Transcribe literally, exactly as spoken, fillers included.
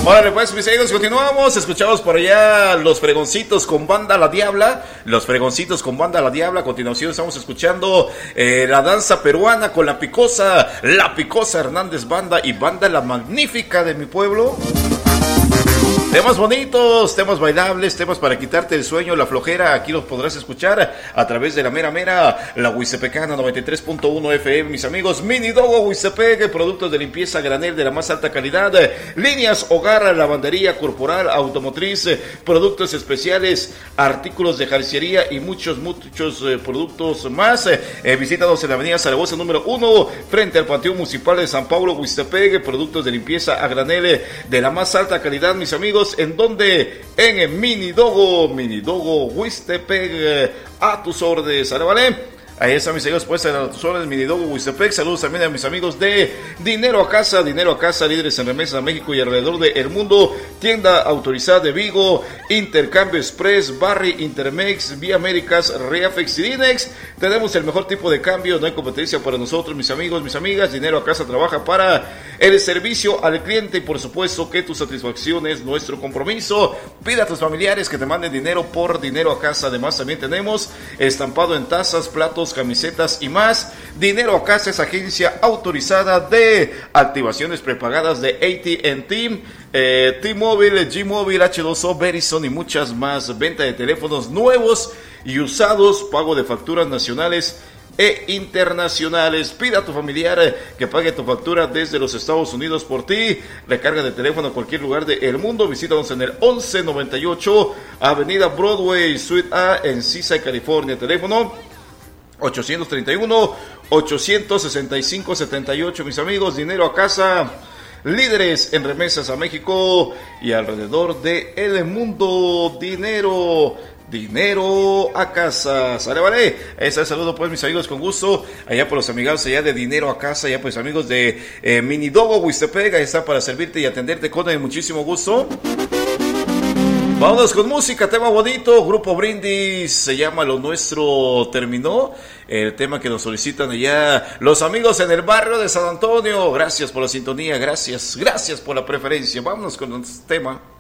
Órale pues, mis amigos, continuamos. Escuchamos por allá los fregoncitos con Banda La Diabla. Los fregoncitos con Banda La Diabla. A continuación estamos escuchando eh, la danza peruana con La Picosa. La Picosa Hernández Banda y Banda La Magnífica de mi pueblo. Temas bonitos, temas bailables, temas para quitarte el sueño, la flojera. Aquí los podrás escuchar a través de la mera mera, la Huistepecana noventa y tres punto uno F M, mis amigos. Mini Dogo Huistepec, productos de limpieza granel de la más alta calidad, líneas hogar, lavandería corporal, automotriz, productos especiales, artículos de jardinería y muchos, muchos eh, productos más. Eh, visítanos en la avenida Zaragoza número uno, frente al Panteón Municipal de San Pablo, Huistepec, productos de limpieza a granel de la más alta calidad, mis amigos. ¿En donde? En el Mini Dogo, Mini Dogo Huistepec, a tus órdenes, ¿sale, vale? Ahí están mis amigos, pues a tus órdenes, Mini Dogo Huistepec. Saludos también a mis amigos de Dinero a Casa, Dinero a Casa, líderes en remesas a México y alrededor del mundo. Tienda autorizada de Vigo, Intercambio Express, Barry, Intermex, Vía Américas, Reafex y Dinex. Tenemos el mejor tipo de cambio, no hay competencia para nosotros, mis amigos, mis amigas. Dinero a Casa trabaja para el servicio al cliente y por supuesto que tu satisfacción es nuestro compromiso. Pida a tus familiares que te manden dinero por Dinero a Casa. Además también tenemos estampado en tazas, platos, camisetas y más. Dinero a Casa es agencia autorizada de activaciones prepagadas de A T and T, eh, T-Mobile, G-Mobile, H dos O, Verizon y muchas más. Venta de teléfonos nuevos y usados, pago de facturas nacionales e internacionales. Pida a tu familiar que pague tu factura desde los Estados Unidos por ti. Recarga de teléfono a cualquier lugar del mundo. Visítanos en el once noventa y ocho Avenida Broadway, Suite A en Seaside, California. Teléfono ochocientos treinta y uno, ochocientos sesenta y cinco, setenta y ocho, mis amigos. Dinero a Casa, líderes en remesas a México y alrededor del mundo. Dinero Dinero a Casa, ¿sale, vale? Ese saludo pues mis amigos, con gusto, allá por los amigos allá de Dinero a Casa, allá pues amigos de eh, Mini Dogo Huistepec, ahí está para servirte y atenderte con el muchísimo gusto. Vámonos con música, tema bonito, Grupo Brindis, se llama Lo Nuestro Terminó, el tema que nos solicitan allá los amigos en el barrio de San Antonio. Gracias por la sintonía, gracias, gracias por la preferencia. Vámonos con este tema.